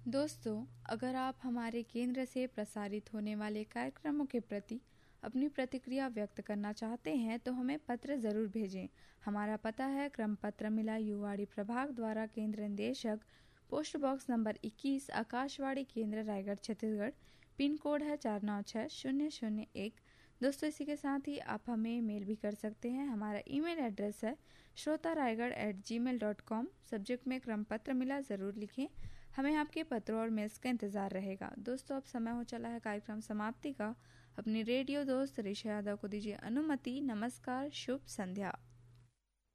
दोस्तों, अगर आप हमारे केंद्र से प्रसारित होने वाले कार्यक्रमों के प्रति अपनी प्रतिक्रिया व्यक्त करना चाहते हैं तो हमें पत्र ज़रूर भेजें। हमारा पता है क्रम पत्र मिला युवाड़ी प्रभाग द्वारा केंद्र निदेशक पोस्ट बॉक्स नंबर 21 आकाशवाणी केंद्र रायगढ़ छत्तीसगढ़। पिन कोड है 496001। दोस्तों, इसी के साथ ही आप हमें मेल भी कर सकते हैं। हमारा ईमेल एड्रेस है shrotaraigarh@gmail.com। सब्जेक्ट में क्रम पत्र मिला ज़रूर लिखें। हमें आपके पत्रों और मेल्स का इंतज़ार रहेगा। दोस्तों, अब समय हो चला है कार्यक्रम समाप्ति का। अपनी रेडियो दोस्त ऋषा यादव को दीजिए अनुमति। नमस्कार, शुभ संध्या।